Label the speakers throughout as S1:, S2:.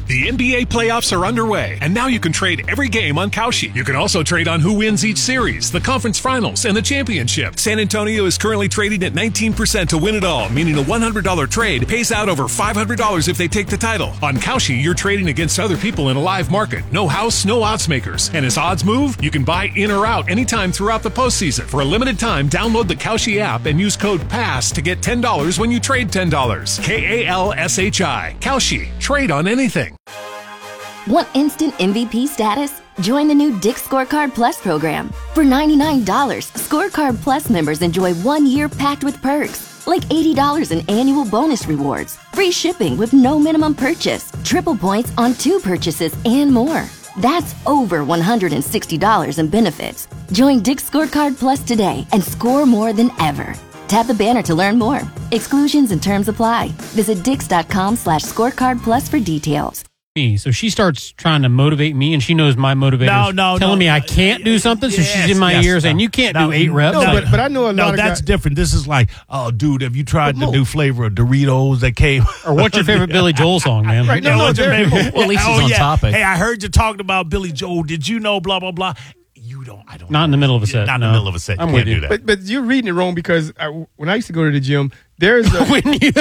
S1: The NBA playoffs are underway, and now you can trade every game on Kalshi. You can also trade on who wins each series, the conference finals, and the championship. San Antonio is currently trading at 19% to win it all, meaning a $100 trade pays out over $500 if they take the title. On Kalshi, you're trading against other people in a live market. No house, no odds makers. And as odds move, you can buy in or out anytime throughout the postseason. For a limited time, download the Kalshi app and use code PASS to get $10 when you trade $10. Kalshi. Kalshi. Trade on anything.
S2: Want instant MVP status? Join the new Dick's Scorecard Plus program. For $99, Scorecard Plus members enjoy 1 year packed with perks, like $80 in annual bonus rewards, free shipping with no minimum purchase, triple points on 2 purchases, and more. That's over $160 in benefits. Join Dick's Scorecard Plus today and score more than ever. Tap the banner to learn more. Exclusions and terms apply. Visit dix.com/scorecard plus for details.
S3: So she starts trying to motivate me, and she knows my motivators. Telling me I can't do something, so she's in my ear saying, you can't do 8 reps.
S4: But I know a lot of
S5: No, that's different. This is like, oh, dude, have you tried the new flavor of Doritos that came?
S3: Or what's your favorite Billy Joel song, man?
S4: Right,
S5: Well, at
S6: least he's on topic.
S5: Hey, I heard you talking about Billy Joel. Did you know blah, blah, blah? I don't
S3: Not in the middle of a set.
S5: Not in the middle of a set. You
S3: I'm
S5: can't
S3: with
S5: do
S3: you.
S5: that.
S4: But you're reading it wrong because when I used to go to the gym, there's a...
S3: When you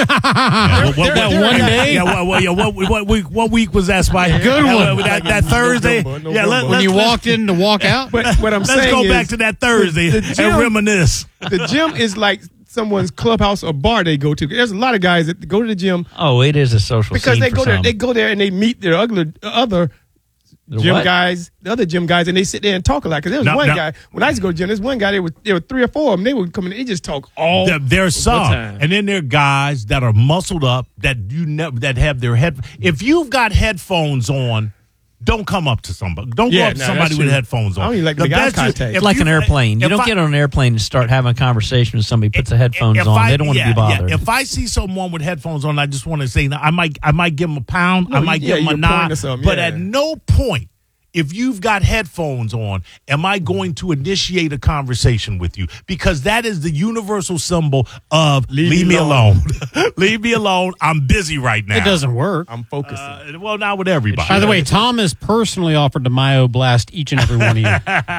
S5: What week was that, Spike?
S3: Good one.
S5: That Thursday.
S4: November.
S3: when you walked in to walk out.
S4: But what I'm
S5: Let's
S4: saying
S5: go
S4: is
S5: back to that Thursday
S4: the
S5: and
S4: gym-
S5: reminisce.
S4: the gym is like someone's clubhouse or bar they go to. There's a lot of guys that go to the gym
S6: Oh, it is a social
S4: because
S6: scene
S4: they
S6: for
S4: go there.
S6: some.
S4: They go there and they meet their other gym
S6: what?
S4: guys, the other gym guys, and they sit there and talk a lot. Because there was one guy when I used to go to the gym. There's one guy. There were 3 or 4 of them. They would come in. They just talk all.
S5: There's some,
S4: time.
S5: and then there are guys that are muscled up that that have their head. If you've got headphones on, don't come up to somebody. Don't go up to somebody with headphones on.
S4: I don't even like the eye contact.
S6: It's like an airplane. You don't get on an airplane and start having a conversation with somebody puts the headphones on. They don't want to be bothered.
S5: If I see someone with headphones on, I just want to say, I might give them a pound. I might give them a nod. But at no point, if you've got headphones on, am I going to initiate a conversation with you? Because that is the universal symbol of leave me alone. Leave me alone. I'm busy right now.
S3: It doesn't work.
S4: I'm focusing.
S5: Well, not with everybody.
S3: By the way, Tom has personally offered to myoblast each and every one of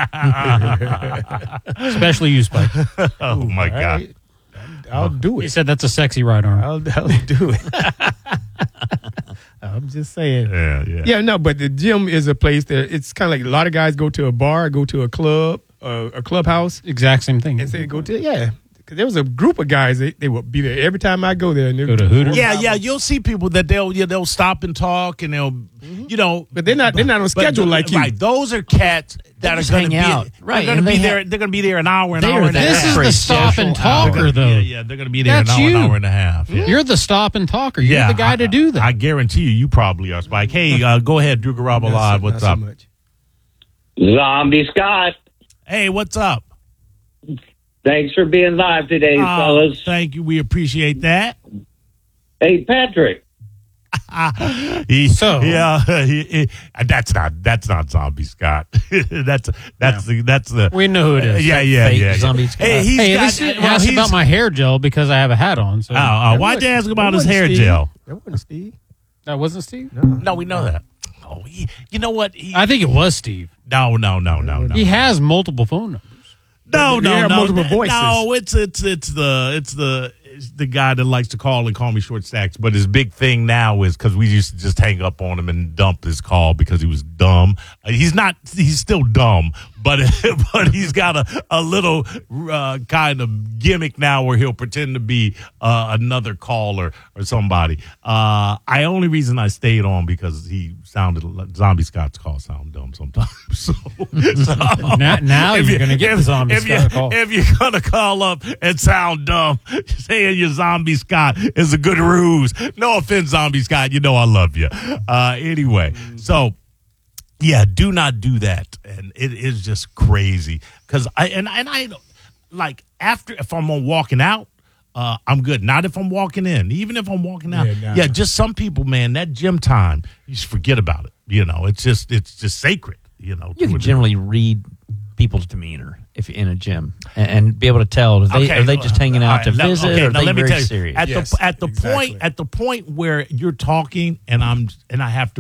S3: you. Especially you, Spike.
S5: Oh, my God.
S4: Right. I'll do
S3: He
S4: it.
S3: said that's a sexy right arm.
S4: I'll do it. I'm just saying.
S5: Yeah.
S4: No, but the gym is a place that it's kind of like a lot of guys go to a bar, go to a club, a clubhouse,
S3: Exact same thing.
S4: and say go to Because there was a group of guys they would be there every time I go there. And
S3: Go to Hooters?
S5: Yeah, you'll see people that they'll stop and talk and they'll,
S4: but they're not on schedule like you.
S5: Right, those are cats that are
S6: just
S5: going to
S6: hang
S5: be
S6: out. Right,
S5: They're going
S6: and
S5: to be
S6: they
S5: there. They're going to be there an hour, an
S6: They
S5: hour
S6: are
S5: and a
S6: there.
S5: half.
S3: This is
S6: For
S3: the
S6: a
S3: stop
S6: social
S3: and talker,
S6: hour.
S3: though.
S5: Yeah, they're going to be there
S3: That's
S5: an
S3: you.
S5: hour and a half. Yeah.
S3: You're the stop and talker. You're the guy to do that.
S5: I guarantee you probably are, Spike. Hey, go ahead, Drew Garabo Live. What's up?
S4: So much.
S7: Zombie Scott,
S5: Hey, what's up?
S7: thanks for being live today, fellas.
S5: Thank you. We appreciate that.
S7: Hey, Patrick.
S5: That's not Zombie Scott. that's the
S3: We know who it is.
S6: Fake Zombie Scott.
S5: Hey,
S3: This ask about my hair gel because I have a hat on. So
S5: why'd you ask about his hair gel?
S4: That wasn't Steve.
S3: that wasn't Steve.
S5: No, we know that. Oh, you know what?
S3: I think it was Steve.
S5: No.
S3: He has multiple phone numbers.
S5: No.
S4: multiple voices.
S5: No, it's the guy that likes to call and call me short stacks. But his big thing now is because we used to just hang up on him and dump his call because he was dumb. He's still dumb, but he's got a little kind of gimmick now where he'll pretend to be another caller or somebody. Only reason I stayed on because he sounded Zombie Scott's call sound dumb sometimes. So
S3: Now you're going to get the Zombie Scott call.
S5: If you're going to call up and sound dumb, saying you're Zombie Scott is a good ruse. No offense, Zombie Scott. You know I love you. Anyway, so, yeah, do not do that. And it is just crazy. Because I like, if I'm walking out, I'm good. Not if I'm walking in. Even if I'm walking out. Just some people, man, that gym time, you just forget about it. It's just sacred.
S6: You can generally read people's demeanor if you're in a gym and be able to tell are they just hanging out to visit or are they very serious.
S5: At the point where you're talking and I have to